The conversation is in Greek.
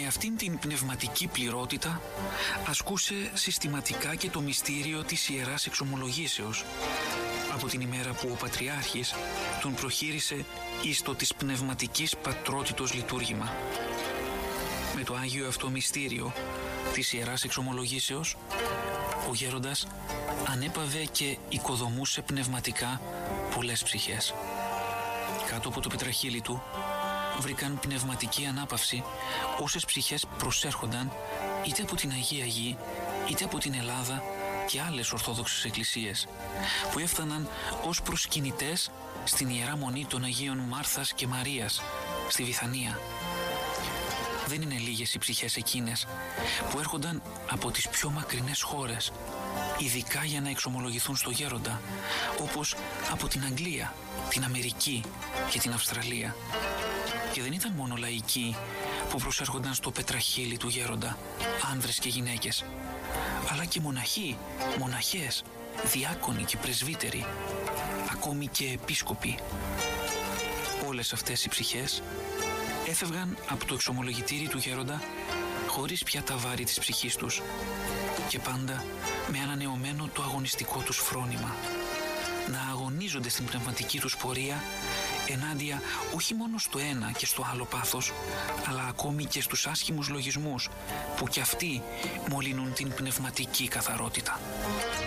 αυτήν την πνευματική πληρότητα ασκούσε συστηματικά και το μυστήριο της Ιεράς Εξομολογήσεως, από την ημέρα που ο Πατριάρχης τον προχείρισε εις το της πνευματικής πατρότητος λειτουργήμα. Με το Άγιο αυτό μυστήριο της Ιεράς Εξομολογήσεως, ο γέροντας ανέπαβε και οικοδομούσε πνευματικά πολλές ψυχές. Κάτω από το πετραχύλι του βρήκαν πνευματική ανάπαυση όσες ψυχές προσέρχονταν είτε από την Αγία Γη, είτε από την Ελλάδα και άλλες Ορθόδοξες Εκκλησίες, που έφταναν ως προσκυνητές στην Ιερά Μονή των Αγίων Μάρθας και Μαρίας στη Βηθανία. Δεν είναι λίγες οι ψυχές εκείνες που έρχονταν από τις πιο μακρινές χώρες, ειδικά για να εξομολογηθούν στο γέροντα, όπως από την Αγγλία, την Αμερική και την Αυστραλία. Και δεν ήταν μόνο λαϊκοί που προσέρχονταν στο πετραχύλι του γέροντα, άνδρες και γυναίκες, αλλά και μοναχοί, μοναχές, διάκονοι και πρεσβύτεροι, ακόμη και επίσκοποι. Όλες αυτές οι ψυχές έφευγαν από το εξομολογητήρι του γέροντα χωρίς πια τα βάρη της ψυχής τους και πάντα με ανανεωμένο το αγωνιστικό τους φρόνημα, να αγωνίζονται στην πνευματική τους πορεία ενάντια όχι μόνο στο ένα και στο άλλο πάθος, αλλά ακόμη και στους άσχημους λογισμούς που κι αυτοί μολύνουν την πνευματική καθαρότητα.